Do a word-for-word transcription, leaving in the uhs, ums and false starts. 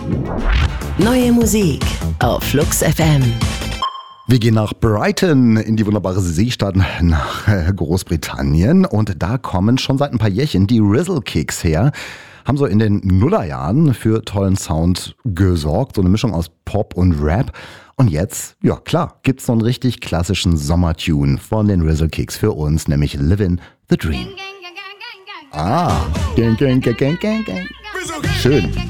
Neue Musik auf Flux F M. Wir gehen nach Brighton in die wunderbare Seestadt nach Großbritannien und da kommen schon seit ein paar Jährchen die Rizzle Kicks her. Haben so in den Nullerjahren für tollen Sound gesorgt, so eine Mischung aus Pop und Rap. Und jetzt, ja klar, gibt's so einen richtig klassischen Sommertune von den Rizzle Kicks für uns, nämlich Livin' the Dream. Ah, gang, gang, gang, gang, gang. Schön.